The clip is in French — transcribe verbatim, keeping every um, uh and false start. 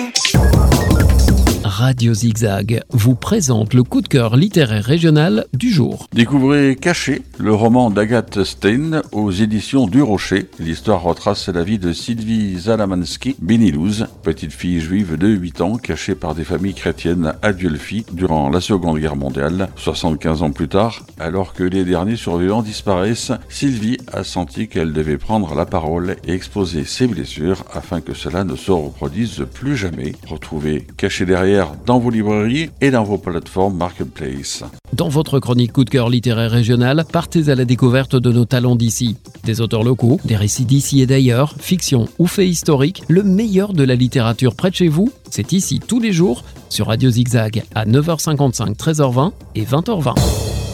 Radio Zigzag vous présente le coup de cœur littéraire régional du jour. Découvrez Caché, le roman d'Agathe Stein aux éditions du Rocher. L'histoire retrace la vie de Sylvie Zalamansky, Benilouz, petite fille juive de huit ans cachée par des familles chrétiennes à Dieulfi durant la Seconde Guerre mondiale. soixante-quinze ans plus tard, alors que les derniers survivants disparaissent, Sylvie a senti qu'elle devait prendre la parole et exposer ses blessures afin que cela ne se reproduise plus jamais. Retrouvez Caché derrière dans vos librairies et dans vos plateformes Marketplace. Dans votre chronique coup de cœur littéraire régional, partez à la découverte de nos talents d'ici. Des auteurs locaux, des récits d'ici et d'ailleurs, fiction ou faits historiques, le meilleur de la littérature près de chez vous, c'est ici tous les jours sur Radio Zigzag à neuf heures cinquante-cinq, treize heures vingt et vingt heures vingt.